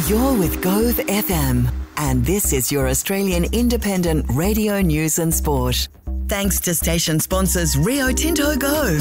You're with Gove FM, and this is your Australian independent radio news and sport. Thanks to station sponsors Rio Tinto Gove.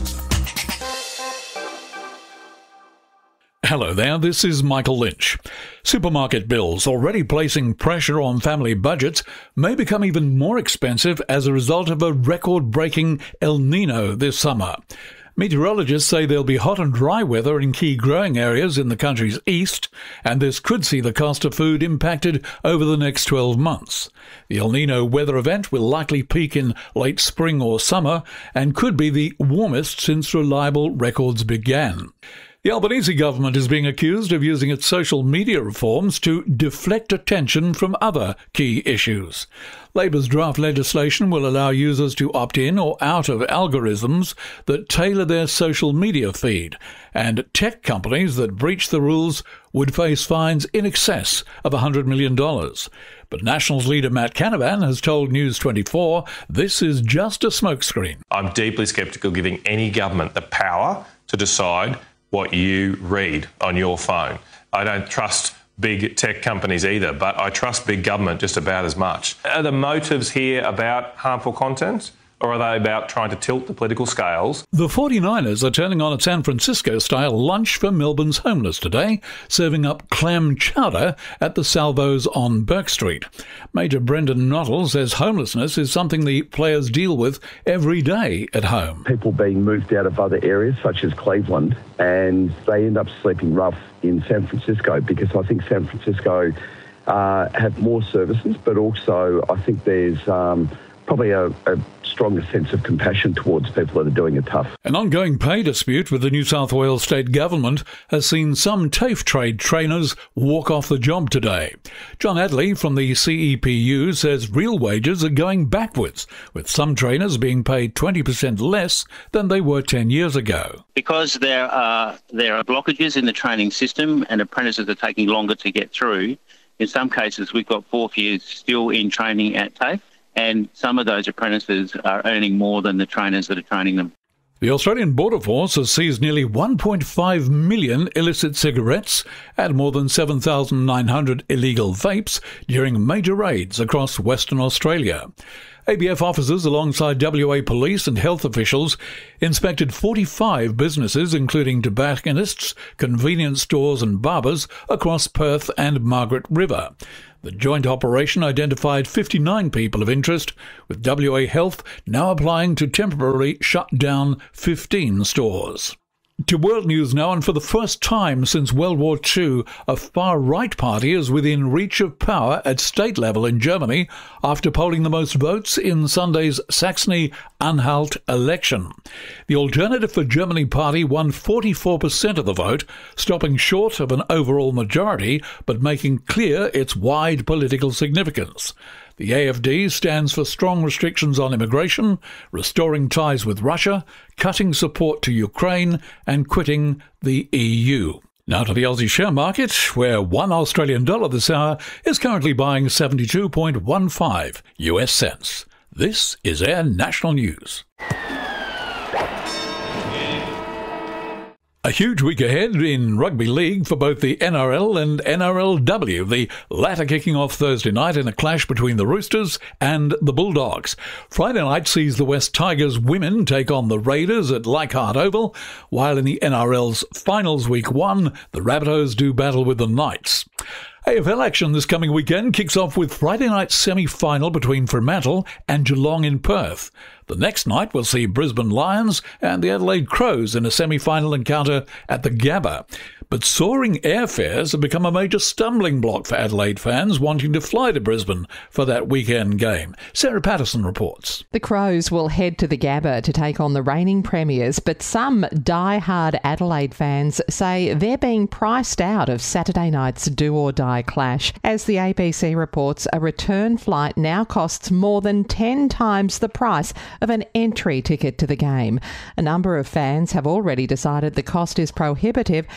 Hello there, this is Michael Lynch. Supermarket bills, already placing pressure on family budgets, may become even more expensive as a result of a record-breaking El Nino this summer. Meteorologists say there'll be hot and dry weather in key growing areas in the country's east, and this could see the cost of food impacted over the next 12 months. The El Nino weather event will likely peak in late spring or summer and could be the warmest since reliable records began. The Albanese government is being accused of using its social media reforms to deflect attention from other key issues. Labor's draft legislation will allow users to opt in or out of algorithms that tailor their social media feed, and tech companies that breach the rules would face fines in excess of $100 million. But Nationals leader Matt Canavan has told News 24 this is just a smokescreen. I'm deeply sceptical giving any government the power to decide what you read on your phone. I don't trust big tech companies either, but I trust big government just about as much. Are the motives here about harmful content, or are they about trying to tilt the political scales? The 49ers are turning on a San Francisco-style lunch for Melbourne's homeless today, serving up clam chowder at the Salvos on Burke Street. Major Brendan Nottle says homelessness is something the players deal with every day at home. People being moved out of other areas, such as Cleveland, and they end up sleeping rough in San Francisco because I think San Francisco have more services, but also I think there's probably a stronger sense of compassion towards people that are doing it tough. An ongoing pay dispute with the New South Wales state government has seen some TAFE trade trainers walk off the job today. John Adley from the CEPU says real wages are going backwards, with some trainers being paid 20% less than they were 10 years ago. Because there are blockages in the training system and apprentices are taking longer to get through, in some cases we've got fourth years still in training at TAFE, and some of those apprentices are earning more than the trainers that are training them. The Australian Border Force has seized nearly 1.5 million illicit cigarettes and more than 7,900 illegal vapes during major raids across Western Australia. ABF officers alongside WA police and health officials inspected 45 businesses, including tobacconists, convenience stores and barbers across Perth and Margaret River. The joint operation identified 59 people of interest, with WA Health now applying to temporarily shut down 15 stores. To world news now, and for the first time since World War II, a far-right party is within reach of power at state level in Germany after polling the most votes in Sunday's Saxony-Anhalt election. The Alternative for Germany party won 44% of the vote, stopping short of an overall majority, but making clear its wide political significance. The AfD stands for strong restrictions on immigration, restoring ties with Russia, cutting support to Ukraine, and quitting the EU. Now to the Aussie share market, where $1 Australian dollar this hour is currently buying 72.15 US cents. This is Air National News. A huge week ahead in rugby league for both the NRL and NRLW, the latter kicking off Thursday night in a clash between the Roosters and the Bulldogs. Friday night sees the West Tigers women take on the Raiders at Leichhardt Oval, while in the NRL's finals week 1, the Rabbitohs do battle with the Knights. AFL action this coming weekend kicks off with Friday night's semi-final between Fremantle and Geelong in Perth. The next night will see Brisbane Lions and the Adelaide Crows in a semi-final encounter at the Gabba. But soaring airfares have become a major stumbling block for Adelaide fans wanting to fly to Brisbane for that weekend game. Sarah Patterson reports. The Crows will head to the Gabba to take on the reigning premiers, but some die-hard Adelaide fans say they're being priced out of Saturday night's do-or-die clash. As the ABC reports, a return flight now costs more than 10 times the price of an entry ticket to the game. A number of fans have already decided the cost is prohibitive and they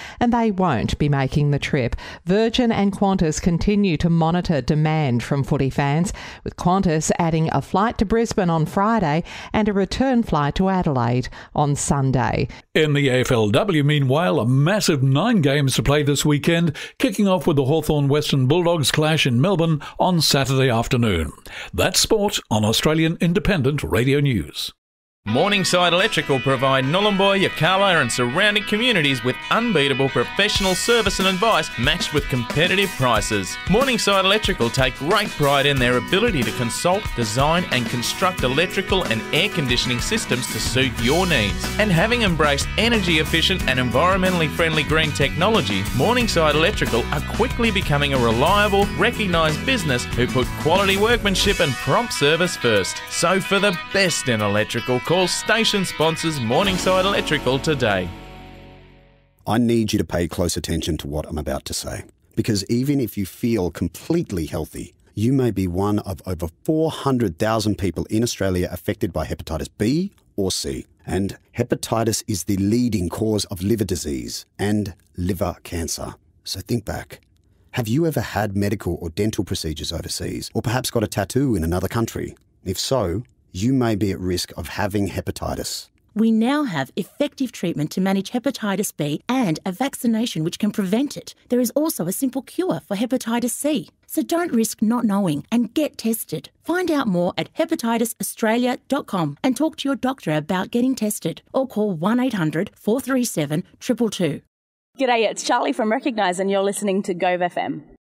they won't be making the trip. Virgin and Qantas continue to monitor demand from footy fans, with Qantas adding a flight to Brisbane on Friday and a return flight to Adelaide on Sunday. In the AFLW, meanwhile, a massive 9 games to play this weekend, kicking off with the Hawthorn Western Bulldogs clash in Melbourne on Saturday afternoon. That's sport on Australian Independent Radio News. Morningside Electrical provide Nhulunbuy, Yirrkala and surrounding communities with unbeatable professional service and advice matched with competitive prices. Morningside Electrical take great pride in their ability to consult, design and construct electrical and air conditioning systems to suit your needs. And having embraced energy efficient and environmentally friendly green technology, Morningside Electrical are quickly becoming a reliable, recognised business who put quality workmanship and prompt service first. So for the best in electrical, call station sponsors Morningside Electrical today. I need you to pay close attention to what I'm about to say, because even if you feel completely healthy, you may be one of over 400,000 people in Australia affected by hepatitis B or C. And hepatitis is the leading cause of liver disease and liver cancer. So think back. Have you ever had medical or dental procedures overseas, or perhaps got a tattoo in another country? If so, you may be at risk of having hepatitis. We now have effective treatment to manage hepatitis B and a vaccination which can prevent it. There is also a simple cure for hepatitis C. So don't risk not knowing and get tested. Find out more at hepatitisaustralia.com and talk to your doctor about getting tested, or call 1800 437 222. G'day, it's Charlie from Recognise and you're listening to Gove FM.